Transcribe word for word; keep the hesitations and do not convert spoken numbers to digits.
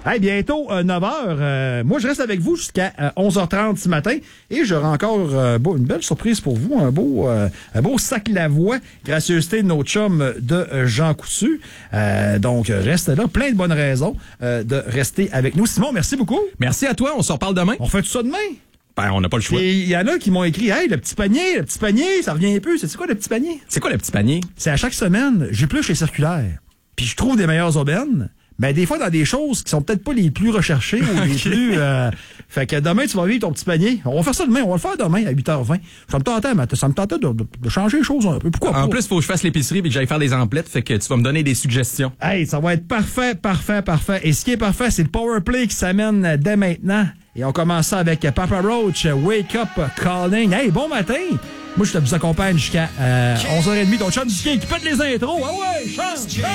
Hey, bientôt euh, neuf heures. Euh, moi, je reste avec vous jusqu'à euh, onze heures trente ce matin et j'aurai encore euh, beau, une belle surprise pour vous. Un beau, euh, un beau sac Lavoie, gracieuseté de nos chums de euh, Jean Coutu. Euh, donc, reste là. Plein de bonnes raisons euh, de rester avec nous. Simon, merci beaucoup. Merci à toi. On se reparle demain. On fait tout ça demain. Ben, on n'a pas le choix. Il y en a qui m'ont écrit, hey, le petit panier, le petit panier, ça revient un peu. C'est quoi le petit panier? C'est quoi le petit panier? C'est à chaque semaine, j'épluche les circulaires. Puis je trouve des meilleures aubaines. Mais des fois, dans des choses qui sont peut-être pas les plus recherchées ou les Okay. plus... Euh, fait que demain, tu vas vivre ton petit panier. On va faire ça demain. On va le faire demain à huit heures vingt. Ça me tentait, mais ça me tentait de, de, de changer les choses un peu. Pourquoi En pas? plus, il faut que je fasse l'épicerie et que j'aille faire des emplettes. Fait que tu vas me donner des suggestions. Hey, ça va être parfait, parfait, parfait. Et ce qui est parfait, c'est le power play qui s'amène dès maintenant. Et on commence ça avec Papa Roach, Wake Up Calling. Hey, bon matin! Moi, je te vous accompagne jusqu'à euh, onze heures trente. Ton chum du chien qui pète les intros. Ah ouais, chante! chante.